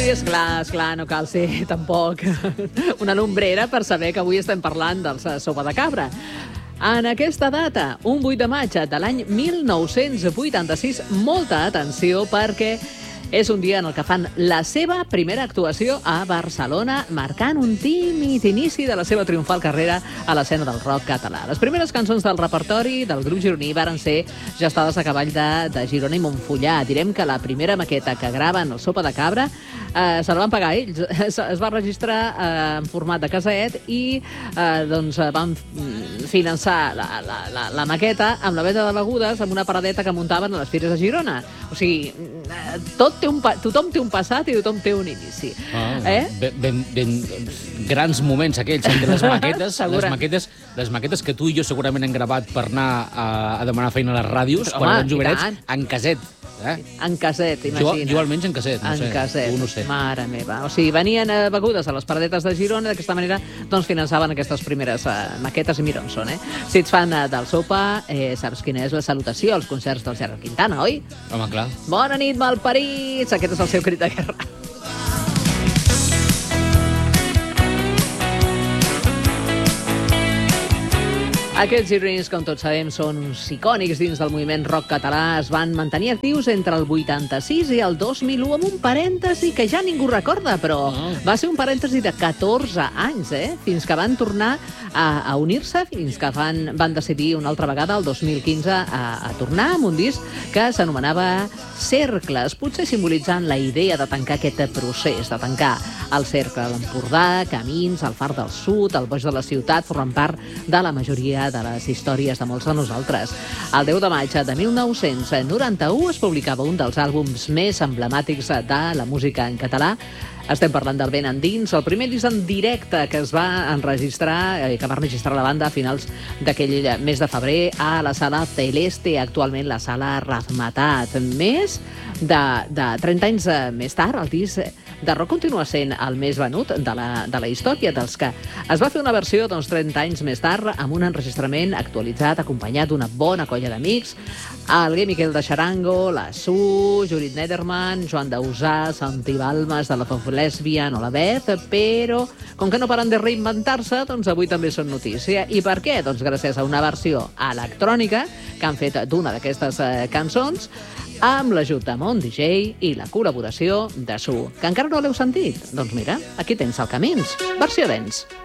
Esclar, no cal ser tampoc una lumbrera per saber que avui estem parlant del sopa de cabra. En aquesta data, un 8 de maig de l'any 1986, molta atenció perquè és un dia en el que fan la seva primera actuació a Barcelona, marcant un tímid inici de la seva triomfal carrera a l'escena del rock català. Les primeres cançons del repertori del grup gironí varen ser gestades a cavall de Girona i Montfullà. Direm que la primera maqueta que graven el Sopa de Cabra se la van pagar ells. Es va registrar en format de caset i van finançar la maqueta amb la venda de begudes amb una paradeta que muntaven a les fires de Girona. O sigui, tothom té un passat i tothom té un inici. Grans moments aquells entre les maquetes que tu i jo segurament hem gravat per anar a demanar feina a les ràdios, quan érem jovenets, en caset. En caset, imagina't. Jo almenys en caset, no sé. En caset, tu no sé. mare meva. O sigui, venien begudes a les paradetes de Girona, d'aquesta manera doncs finançaven aquestes primeres maquetes, i mira on són, Si ets fan del Sopa, saps quina és la salutació als concerts del Gerard Quintana, oi? Home, clar. Bona nit, malparits! Aquest és el seu crit de guerra. Aquests gironins, com tots sabem, són uns icònics dins del moviment rock català. Es van mantenir actius entre el 86 i el 2001 amb un parèntesi que ja ningú recorda, però va ser un parèntesi de 14 anys, fins que van tornar a unir-se, fins que van decidir una altra vegada, el 2015, a tornar amb un disc que s'anomenava Cercles, potser simbolitzant la idea de tancar aquest procés, de tancar el cercle de l'Empordà, Camins, el Far del Sud, el Boix de la Ciutat, formen part de la majoria de les històries de molts de nosaltres. El 10 de maig de 1991 es publicava un dels àlbums més emblemàtics de la música en català. Estem parlant del Vent Endins, el primer disc en directe que es va enregistrar, que va registrar la banda a finals d'aquell mes de febrer a la sala Celeste, actualment la sala Razmetat. Més de 30 anys més tard, el disc de rock continua sent el més venut de la història, dels que es va fer una versió 30 anys més tard amb un enregistrament actualitzat, acompanyat d'una bona colla d'amics, el Guy Miquel de Xarango, la Su, Judit Nederman, Joan Dausà, Santi Balmes de la Pop Lesbian o la Beth, però com que no paren de reinventar-se, doncs avui també són notícia. I per què? Doncs gràcies a una versió electrònica que han fet d'una d'aquestes cançons, amb l'ajut de Mont DJ i la col·laboració de Su. Que encara no l'heu sentit? Doncs mira, aquí tens el Camins, versió dance.